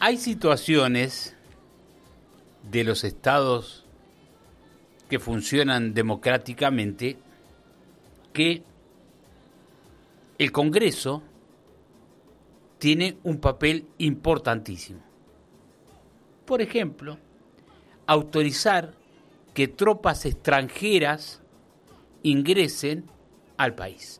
Hay situaciones de los estados que funcionan democráticamente que el Congreso tiene un papel importantísimo. Por ejemplo, autorizar que tropas extranjeras ingresen al país.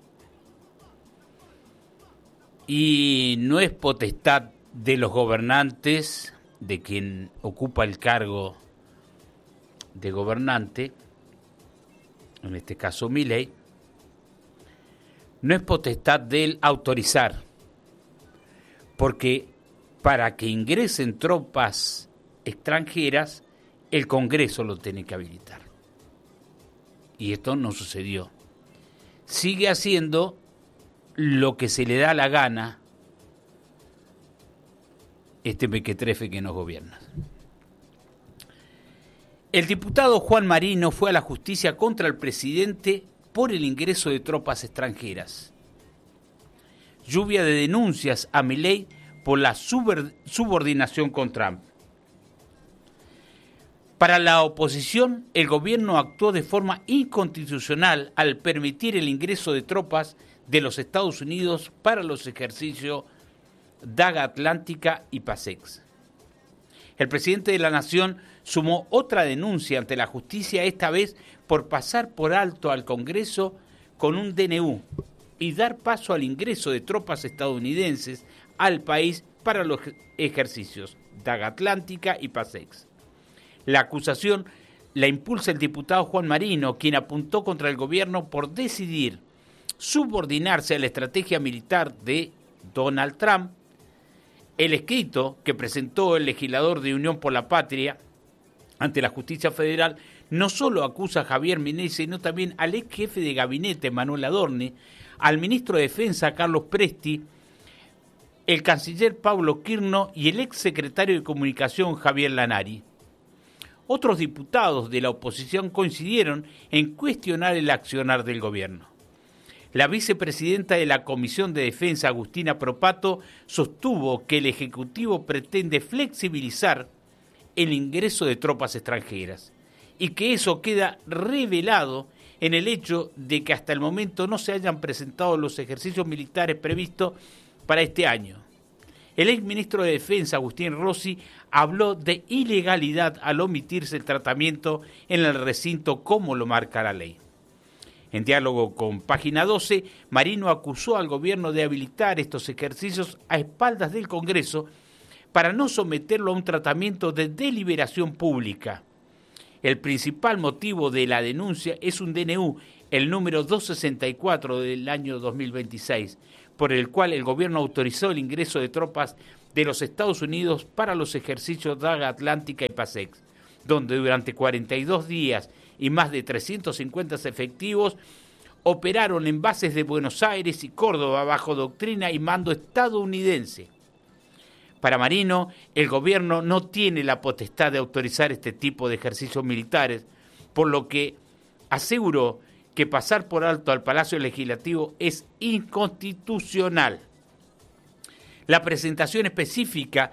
Y no es potestad de los gobernantes, de quien ocupa el cargo de gobernante, en este caso Milei, no es potestad de él autorizar, porque para que ingresen tropas extranjeras, el Congreso lo tiene que habilitar. Y esto no sucedió. Sigue haciendo lo que se le da la gana este mequetrefe que nos gobierna. El diputado Juan Marino fue a la justicia contra el presidente por el ingreso de tropas extranjeras. Lluvia de denuncias a Milei por la subordinación con Trump. Para la oposición, el gobierno actuó de forma inconstitucional al permitir el ingreso de tropas de los Estados Unidos para los ejercicios Daga Atlántica y PASEX. El presidente de la Nación sumó otra denuncia ante la justicia, esta vez por pasar por alto al Congreso con un DNU y dar paso al ingreso de tropas estadounidenses al país para los ejercicios Daga Atlántica y PASEX. La acusación la impulsa el diputado Juan Marino, quien apuntó contra el gobierno por decidir subordinarse a la estrategia militar de Donald Trump. El escrito que presentó el legislador de Unión por la Patria ante la Justicia Federal no solo acusa a Javier Milei, sino también al ex jefe de gabinete Manuel Adorni, al ministro de Defensa Carlos Presti, el canciller Pablo Quirno y el ex secretario de Comunicación Javier Lanari. Otros diputados de la oposición coincidieron en cuestionar el accionar del gobierno. La vicepresidenta de la Comisión de Defensa, Agustina Propato, sostuvo que el Ejecutivo pretende flexibilizar el ingreso de tropas extranjeras y que eso queda revelado en el hecho de que hasta el momento no se hayan presentado los ejercicios militares previstos para este año. El exministro de Defensa, Agustín Rossi, habló de ilegalidad al omitirse el tratamiento en el recinto como lo marca la ley. En diálogo con Página 12, Marino acusó al gobierno de habilitar estos ejercicios a espaldas del Congreso para no someterlo a un tratamiento de deliberación pública. El principal motivo de la denuncia es un DNU, el número 264 del año 2026, por el cual el gobierno autorizó el ingreso de tropas de los Estados Unidos para los ejercicios Daga Atlántica y PASEX, donde durante 42 días y más de 350 efectivos operaron en bases de Buenos Aires y Córdoba bajo doctrina y mando estadounidense. Para Marino, el gobierno no tiene la potestad de autorizar este tipo de ejercicios militares, por lo que aseguró que pasar por alto al Palacio Legislativo es inconstitucional. La presentación específica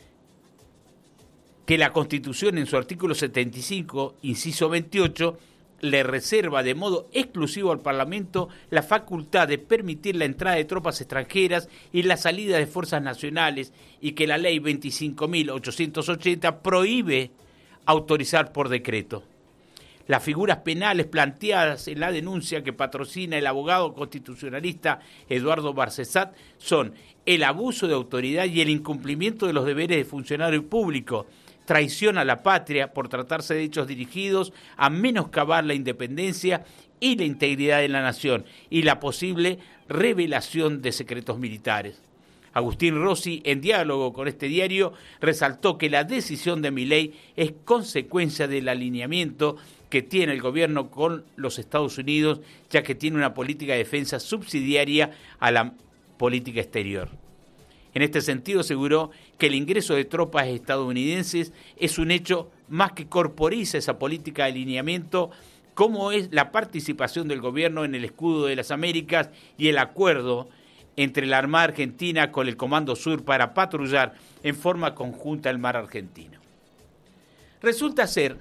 que la Constitución en su artículo 75, inciso 28, le reserva de modo exclusivo al Parlamento la facultad de permitir la entrada de tropas extranjeras y la salida de fuerzas nacionales, y que la ley 25.880 prohíbe autorizar por decreto. Las figuras penales planteadas en la denuncia que patrocina el abogado constitucionalista Eduardo Barcesat son el abuso de autoridad y el incumplimiento de los deberes de funcionario público, traición a la patria por tratarse de hechos dirigidos a menoscabar la independencia y la integridad de la nación y la posible revelación de secretos militares. Agustín Rossi, en diálogo con este diario, resaltó que la decisión de Milei es consecuencia del alineamiento que tiene el gobierno con los Estados Unidos, ya que tiene una política de defensa subsidiaria a la política exterior. En este sentido, aseguró que el ingreso de tropas estadounidenses es un hecho más que corporiza esa política de alineamiento, como es la participación del gobierno en el escudo de las Américas y el acuerdo entre la Armada Argentina con el Comando Sur para patrullar en forma conjunta el mar argentino. Resulta ser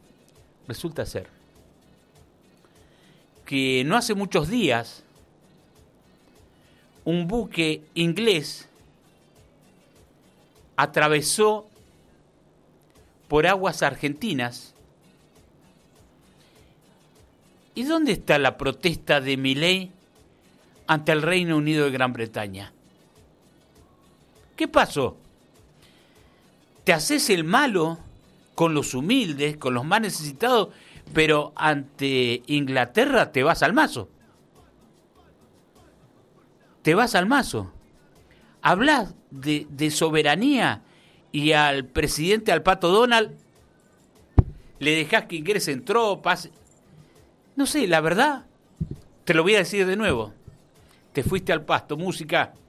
que no hace muchos días un buque inglés atravesó por aguas argentinas. ¿Y dónde está la protesta de Milei ante el Reino Unido de Gran Bretaña? ¿Qué pasó? Te haces el malo con los humildes, con los más necesitados, pero ante Inglaterra te vas al mazo. Te vas al mazo. Hablas de soberanía y al presidente, al Pato Donald, le dejás que ingresen tropas. No sé, la verdad, te lo voy a decir de nuevo. Te fuiste al pasto, música.